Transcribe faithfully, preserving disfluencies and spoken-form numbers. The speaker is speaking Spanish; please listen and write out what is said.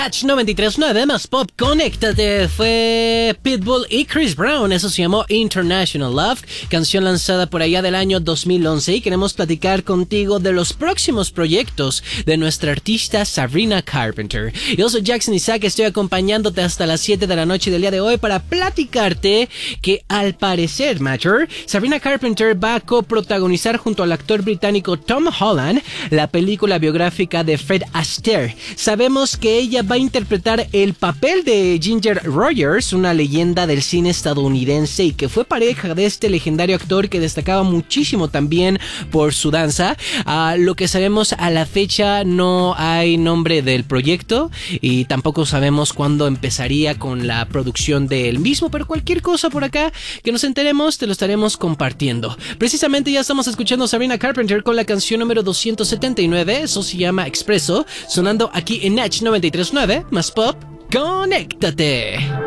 Natch noventa y tres punto nueve más pop, conéctate. Fue Pitbull y Chris Brown. Eso se llamó International Love, canción lanzada por allá del año dos mil once. Y queremos platicar contigo de los próximos proyectos de nuestra artista Sabrina Carpenter. Yo soy Jackson Isaac, estoy acompañándote hasta las siete de la noche del día de hoy para platicarte que al parecer, Matter, Sabrina Carpenter va a coprotagonizar junto al actor británico Tom Holland la película biográfica de Fred Astaire. Sabemos que ella va a interpretar el papel de Ginger Rogers, una leyenda del cine estadounidense y que fue pareja de este legendario actor que destacaba muchísimo también por su danza. Uh, lo que sabemos a la fecha, no hay nombre del proyecto y tampoco sabemos cuándo empezaría con la producción del mismo, pero cualquier cosa por acá que nos enteremos te lo estaremos compartiendo. Precisamente ya estamos escuchando a Sabrina Carpenter con la canción número doscientos setenta y nueve, eso se llama Expreso, sonando aquí en Natch noventa y tres punto nueve más pop, conéctate.